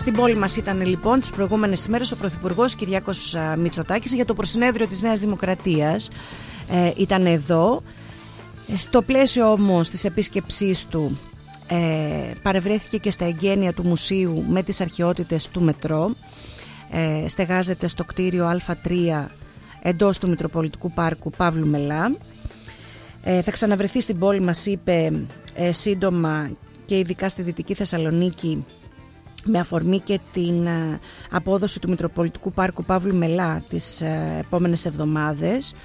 Στην πόλη μας ήταν λοιπόν τις προηγούμενες ημέρες ο Πρωθυπουργός Κυριάκος Μητσοτάκης για το προσυνέδριο της Νέας Δημοκρατίας. Ήταν εδώ. Στο πλαίσιο όμως της επίσκεψής του παρευρέθηκε και στα εγγένεια του μουσείου με τις αρχαιότητες του μετρό. Στεγάζεται στο κτίριο Α3 εντός του Μητροπολιτικού Πάρκου Παύλου Μελά. Θα ξαναβρεθεί στην πόλη μας, είπε, σύντομα και ειδικά στη Δυτική Θεσσαλονίκη, με αφορμή και την απόδοση του Μητροπολιτικού Πάρκου Παύλου Μελά τις επόμενες εβδομάδες.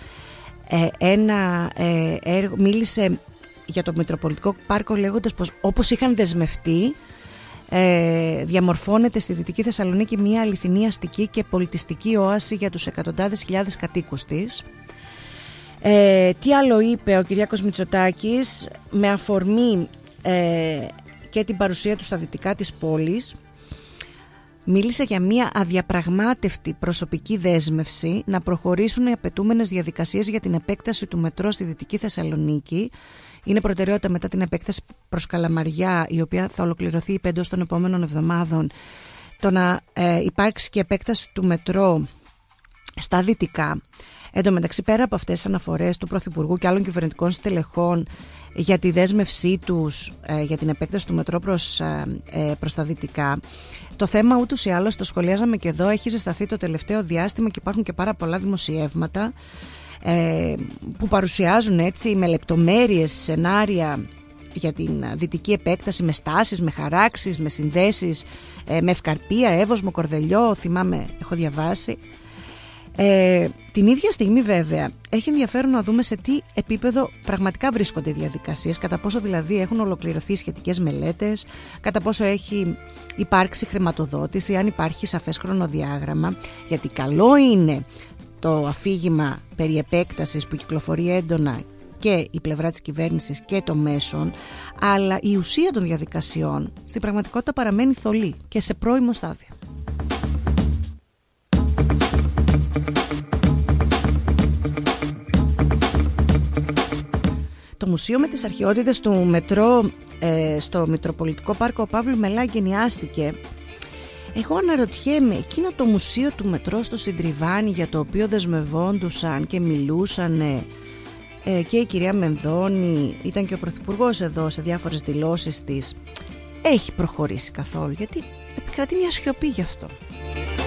Μίλησε για το Μητροπολιτικό Πάρκο λέγοντας πως όπως είχαν δεσμευτεί, διαμορφώνεται στη Δυτική Θεσσαλονίκη μια αληθινή αστική και πολιτιστική όαση για τους εκατοντάδες χιλιάδες κατοίκους της. Τι άλλο είπε ο Κυριάκος Μητσοτάκης με αφορμή και την παρουσία του στα δυτικά της πόλης? Μίλησε για μια αδιαπραγμάτευτη προσωπική δέσμευση να προχωρήσουν οι απαιτούμενες διαδικασίες για την επέκταση του μετρό στη Δυτική Θεσσαλονίκη. Είναι προτεραιότητα μετά την επέκταση προς Καλαμαριά, η οποία θα ολοκληρωθεί εντός των επόμενων εβδομάδων, το να υπάρξει και επέκταση του μετρό στα δυτικά. Εν τω μεταξύ, πέρα από αυτές τις αναφορές του Πρωθυπουργού και άλλων κυβερνητικών στελεχών για τη δέσμευσή τους για την επέκταση του μετρό προς τα δυτικά, το θέμα ούτως ή άλλως, το σχολιάζαμε και εδώ, έχει ζεσταθεί το τελευταίο διάστημα και υπάρχουν και πάρα πολλά δημοσιεύματα που παρουσιάζουν έτσι με λεπτομέρειες σενάρια για την δυτική επέκταση, με στάσεις, με χαράξεις, με συνδέσεις, με Ευκαρπία, Εύωσμο, Κορδελιό, θυμάμαι, έχω διαβάσει. Την ίδια στιγμή βέβαια έχει ενδιαφέρον να δούμε σε τι επίπεδο πραγματικά βρίσκονται οι διαδικασίες, κατά πόσο δηλαδή έχουν ολοκληρωθεί σχετικές μελέτες, κατά πόσο έχει υπάρξει χρηματοδότηση, αν υπάρχει σαφές χρονοδιάγραμμα, γιατί καλό είναι το αφήγημα περί επέκτασης που κυκλοφορεί έντονα και η πλευρά της κυβέρνησης και των μέσων, αλλά η ουσία των διαδικασιών στην πραγματικότητα παραμένει θολή και σε πρώιμο στάδιο. Το μουσείο με τις αρχαιότητες του μετρό στο Μητροπολιτικό Πάρκο Παύλου Μελά εγκαινιάστηκε. Εγώ αναρωτιέμαι, εκείνο το μουσείο του μετρό στο Συντριβάνι, για το οποίο δεσμευόντουσαν και μιλούσαν και η κυρία Μενδώνη, ήταν και ο Πρωθυπουργός εδώ σε διάφορες δηλώσεις της, έχει προχωρήσει καθόλου? Γιατί επικρατεί μια σιωπή γι' αυτό.